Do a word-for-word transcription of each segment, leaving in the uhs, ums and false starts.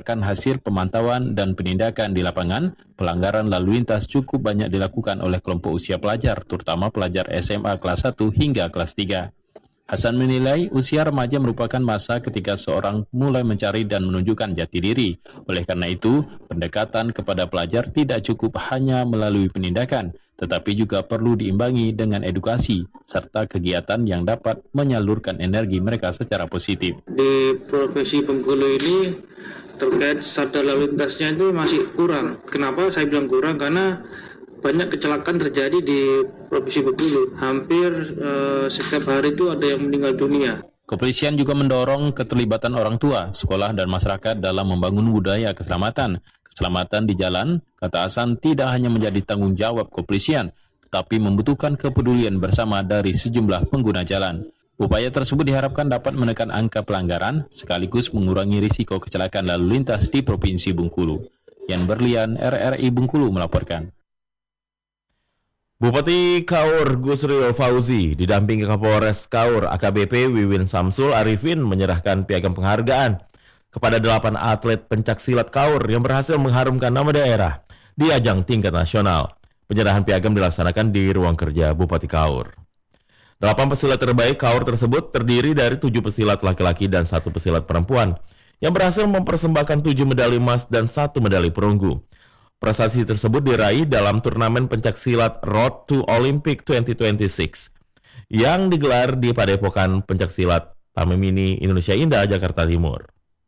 berdasarkan hasil pemantauan dan penindakan di lapangan, pelanggaran lalu lintas cukup banyak dilakukan oleh kelompok usia pelajar, terutama pelajar S M A kelas satu hingga kelas tiga. Hasan menilai usia remaja merupakan masa ketika seorang mulai mencari dan menunjukkan jati diri. Oleh karena itu, pendekatan kepada pelajar tidak cukup hanya melalui penindakan, tetapi juga perlu diimbangi dengan edukasi, serta kegiatan yang dapat menyalurkan energi mereka secara positif. Di Provinsi Bengkulu ini terkait sadar lalu lintasnya itu masih kurang. Kenapa saya bilang kurang? Karena banyak kecelakaan terjadi di Provinsi Bengkulu. Hampir eh, setiap hari itu ada yang meninggal dunia. Kepolisian juga mendorong keterlibatan orang tua, sekolah, dan masyarakat dalam membangun budaya keselamatan. Keselamatan di jalan, kata Hasan, tidak hanya menjadi tanggung jawab kepolisian, tetapi membutuhkan kepedulian bersama dari sejumlah pengguna jalan. Upaya tersebut diharapkan dapat menekan angka pelanggaran, sekaligus mengurangi risiko kecelakaan lalu lintas di Provinsi Bengkulu. Yan Berlian, R R I Bengkulu melaporkan. Bupati Kaur Gusril Fauzi didampingi Kapolres Kaur A K B P Wiwin Samsul Arifin menyerahkan piagam penghargaan kepada delapan atlet pencaksilat Kaur yang berhasil mengharumkan nama daerah di ajang tingkat nasional. Penyerahan piagam dilaksanakan di ruang kerja Bupati Kaur. Delapan pesilat terbaik Kaur tersebut terdiri dari tujuh pesilat laki-laki dan satu pesilat perempuan yang berhasil mempersembahkan tujuh medali emas dan satu medali perunggu. Prestasi tersebut diraih dalam turnamen pencaksilat Road to Olympic dua ribu dua puluh enam yang digelar di Padepokan Pencaksilat Taman Mini Indonesia Indah, Jakarta Timur.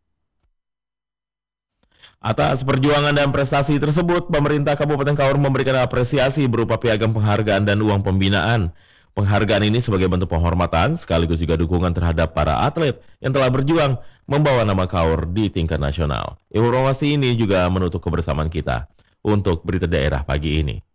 Atas perjuangan dan prestasi tersebut, pemerintah Kabupaten Kaur memberikan apresiasi berupa piagam penghargaan dan uang pembinaan. Penghargaan ini sebagai bentuk penghormatan sekaligus juga dukungan terhadap para atlet yang telah berjuang membawa nama Kaur di tingkat nasional. Informasi ini juga menutup kebersamaan kita untuk berita daerah pagi ini.